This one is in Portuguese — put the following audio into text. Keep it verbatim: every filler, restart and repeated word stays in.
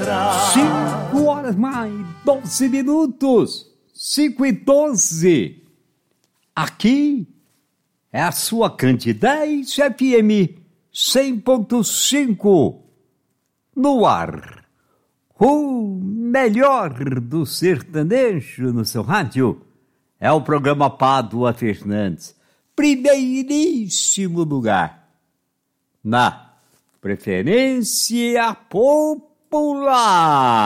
Cinco horas mais doze minutos. Cinco e doze. Aqui é a sua Candidez F M cem ponto cinco. No ar. O melhor do sertanejo no seu rádio é o programa Pádua Fernandes. Primeiríssimo lugar. Na preferência popular.